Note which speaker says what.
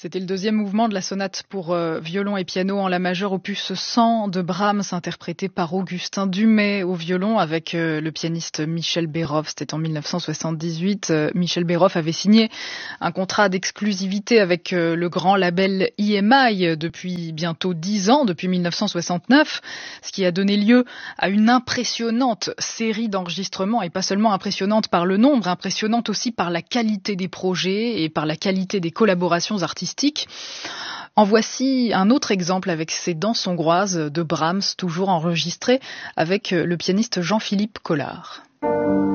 Speaker 1: C'était le deuxième mouvement de la sonate pour violon et piano en la majeure opus 100 de Brahms, interprété par Augustin Dumay au violon avec le pianiste Michel Berhoff. C'était en 1978. Michel Berhoff avait signé un contrat d'exclusivité avec le grand label EMI depuis bientôt 10 ans, depuis 1969, ce qui a donné lieu à une impressionnante série d'enregistrements, et pas seulement impressionnante par le nombre, impressionnante aussi par la qualité des projets et par la qualité des collaborations artistiques. En voici un autre exemple avec ces danses hongroises de Brahms, toujours enregistrées avec le pianiste Jean-Philippe Collard.